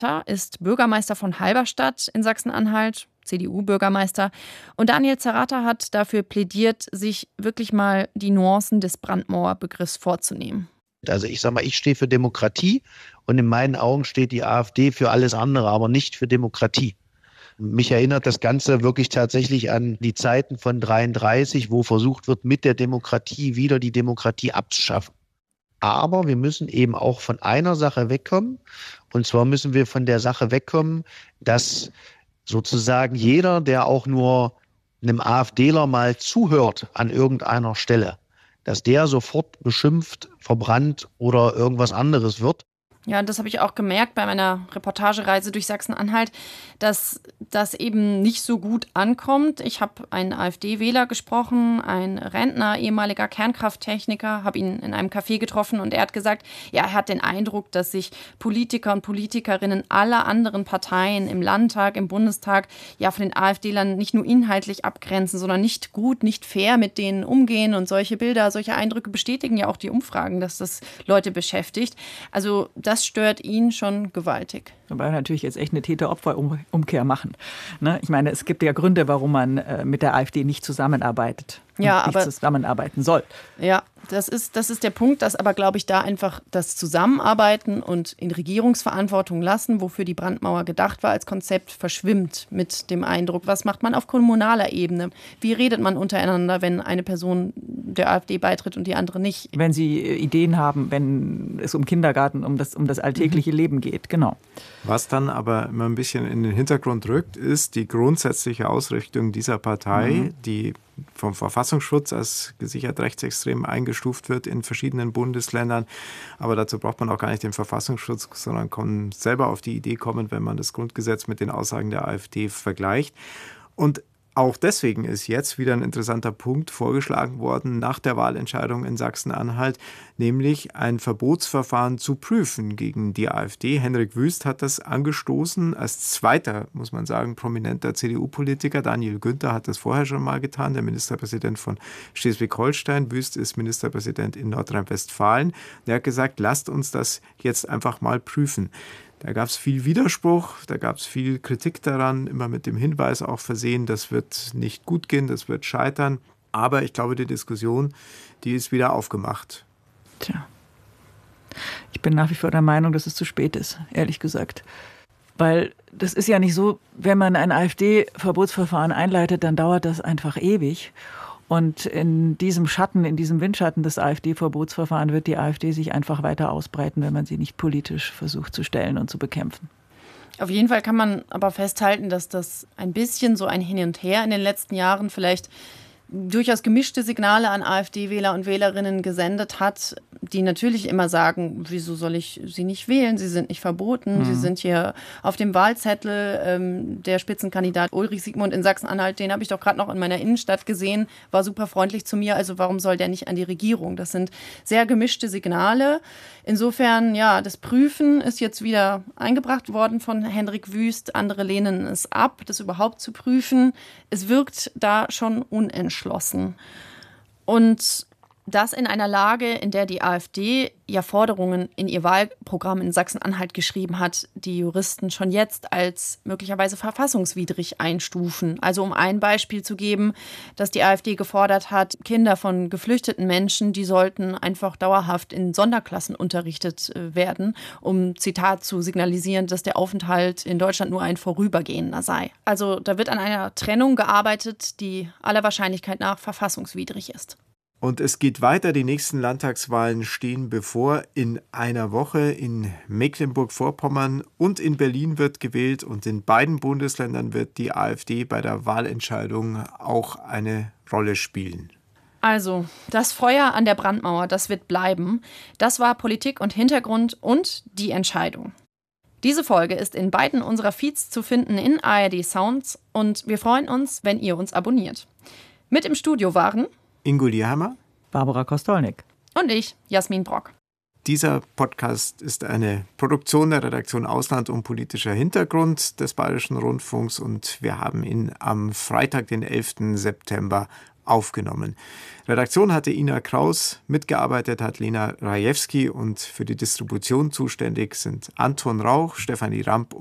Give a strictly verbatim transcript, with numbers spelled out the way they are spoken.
ist Bürgermeister von Halberstadt in Sachsen-Anhalt, C D U-Bürgermeister. Und Daniel Zerrata hat dafür plädiert, sich wirklich mal die Nuancen des Brandmauerbegriffs vorzunehmen. Also ich sage mal, ich stehe für Demokratie und in meinen Augen steht die AfD für alles andere, aber nicht für Demokratie. Mich erinnert das Ganze wirklich tatsächlich an die Zeiten von dreiunddreißig, wo versucht wird, mit der Demokratie wieder die Demokratie abzuschaffen. Aber wir müssen eben auch von einer Sache wegkommen. Und zwar müssen wir von der Sache wegkommen, dass sozusagen jeder, der auch nur einem AfDler mal zuhört an irgendeiner Stelle, dass der sofort beschimpft, verbrannt oder irgendwas anderes wird. Ja, das habe ich auch gemerkt bei meiner Reportagereise durch Sachsen-Anhalt, dass das eben nicht so gut ankommt. Ich habe einen AfD-Wähler gesprochen, ein Rentner, ehemaliger Kernkrafttechniker, habe ihn in einem Café getroffen und er hat gesagt, ja, er hat den Eindruck, dass sich Politiker und Politikerinnen aller anderen Parteien im Landtag, im Bundestag, ja von den AfDlern nicht nur inhaltlich abgrenzen, sondern nicht gut, nicht fair mit denen umgehen. Und solche Bilder, solche Eindrücke bestätigen ja auch die Umfragen, dass das Leute beschäftigt. Also das stört ihn schon gewaltig. Wobei wir natürlich jetzt echt eine Täter-Opfer-Umkehr machen. Ne? Ich meine, es gibt ja Gründe, warum man äh, mit der AfD nicht zusammenarbeitet. Ja, nicht aber, zusammenarbeiten soll. Ja, das ist, das ist der Punkt, dass aber, glaube ich, da einfach das Zusammenarbeiten und in Regierungsverantwortung lassen, wofür die Brandmauer gedacht war, als Konzept verschwimmt mit dem Eindruck, was macht man auf kommunaler Ebene? Wie redet man untereinander, wenn eine Person der AfD beitritt und die andere nicht? Wenn sie Ideen haben, wenn es um Kindergarten, um das, um das alltägliche mhm. Leben geht, genau. Was dann aber immer ein bisschen in den Hintergrund rückt, ist die grundsätzliche Ausrichtung dieser Partei, mhm. die vom Verfassungsschutz als gesichert rechtsextrem eingestuft wird in verschiedenen Bundesländern. Aber dazu braucht man auch gar nicht den Verfassungsschutz, sondern kann selber auf die Idee kommen, wenn man das Grundgesetz mit den Aussagen der AfD vergleicht. Und auch deswegen ist jetzt wieder ein interessanter Punkt vorgeschlagen worden nach der Wahlentscheidung in Sachsen-Anhalt, nämlich ein Verbotsverfahren zu prüfen gegen die AfD. Henrik Wüst hat das angestoßen als zweiter, muss man sagen, prominenter C D U-Politiker. Daniel Günther hat das vorher schon mal getan, der Ministerpräsident von Schleswig-Holstein. Wüst ist Ministerpräsident in Nordrhein-Westfalen. Der hat gesagt, lasst uns das jetzt einfach mal prüfen. Da gab es viel Widerspruch, da gab es viel Kritik daran, immer mit dem Hinweis auch versehen, das wird nicht gut gehen, das wird scheitern. Aber ich glaube, die Diskussion, die ist wieder aufgemacht. Tja, ich bin nach wie vor der Meinung, dass es zu spät ist, ehrlich gesagt. Weil das ist ja nicht so, wenn man ein AfD-Verbotsverfahren einleitet, dann dauert das einfach ewig. Und in diesem Schatten, in diesem Windschatten des AfD-Verbotsverfahrens wird die AfD sich einfach weiter ausbreiten, wenn man sie nicht politisch versucht zu stellen und zu bekämpfen. Auf jeden Fall kann man aber festhalten, dass das ein bisschen so ein Hin und Her in den letzten Jahren vielleicht durchaus gemischte Signale an AfD-Wähler und Wählerinnen gesendet hat, die natürlich immer sagen, wieso soll ich sie nicht wählen? Sie sind nicht verboten, mhm. sie sind hier auf dem Wahlzettel. Ähm, der Spitzenkandidat Ulrich Siegmund in Sachsen-Anhalt, den habe ich doch gerade noch in meiner Innenstadt gesehen, war super freundlich zu mir, also warum soll der nicht an die Regierung? Das sind sehr gemischte Signale. Insofern, ja, das Prüfen ist jetzt wieder eingebracht worden von Henrik Wüst. Andere lehnen es ab, das überhaupt zu prüfen. Es wirkt da schon unentschlossen. Und das in einer Lage, in der die AfD ja Forderungen in ihr Wahlprogramm in Sachsen-Anhalt geschrieben hat, die Juristen schon jetzt als möglicherweise verfassungswidrig einstufen. Also um ein Beispiel zu geben, dass die AfD gefordert hat, Kinder von geflüchteten Menschen, die sollten einfach dauerhaft in Sonderklassen unterrichtet werden, um, Zitat, zu signalisieren, dass der Aufenthalt in Deutschland nur ein vorübergehender sei. Also da wird an einer Trennung gearbeitet, die aller Wahrscheinlichkeit nach verfassungswidrig ist. Und es geht weiter. Die nächsten Landtagswahlen stehen bevor. In einer Woche in Mecklenburg-Vorpommern und in Berlin wird gewählt. Und in beiden Bundesländern wird die AfD bei der Wahlentscheidung auch eine Rolle spielen. Also, das Feuer an der Brandmauer, das wird bleiben. Das war Politik und Hintergrund und die Entscheidung. Diese Folge ist in beiden unserer Feeds zu finden in A R D Sounds. Und wir freuen uns, wenn ihr uns abonniert. Mit im Studio waren Ingo Lierhammer, Barbara Kostolnik und ich, Jasmin Brock. Dieser Podcast ist eine Produktion der Redaktion Ausland und politischer Hintergrund des Bayerischen Rundfunks und wir haben ihn am Freitag, den elften September, aufgenommen. Redaktion hatte Ina Kraus, mitgearbeitet hat Lena Rajewski und für die Distribution zuständig sind Anton Rauch, Stefanie Ramp